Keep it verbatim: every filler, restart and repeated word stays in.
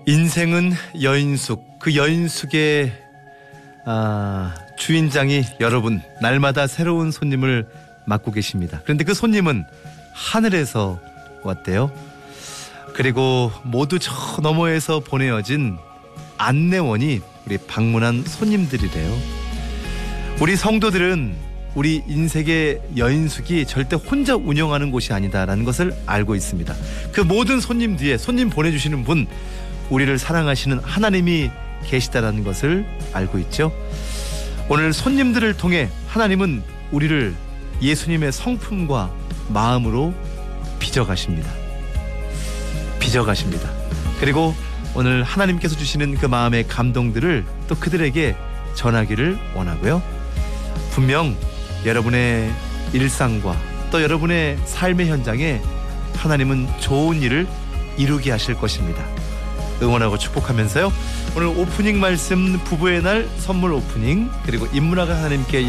인생은 여인숙, 그 여인숙의 아, 주인장이 여러분, 날마다 새로운 손님을 맡고 계십니다. 그런데 그 손님은 하늘에서 왔대요. 그리고 모두 저 너머에서 보내어진 안내원이 우리 방문한 손님들이래요. 우리 성도들은 우리 인생의 여인숙이 절대 혼자 운영하는 곳이 아니다라는 것을 알고 있습니다. 그 모든 손님 뒤에 손님 보내주시는 분, 우리를 사랑하시는 하나님이 계시다라는 것을 알고 있죠. 오늘 손님들을 통해 하나님은 우리를 예수님의 성품과 마음으로 빚어가십니다. 빚어가십니다. 그리고 오늘 하나님께서 주시는 그 마음의 감동들을 또 그들에게 전하기를 원하고요. 분명 여러분의 일상과 또 여러분의 삶의 현장에 하나님은 좋은 일을 이루게 하실 것입니다. 응원하고 축복하면서요, 오늘 오프닝 말씀 부부의 날 선물 오프닝, 그리고 인문학을 하나님께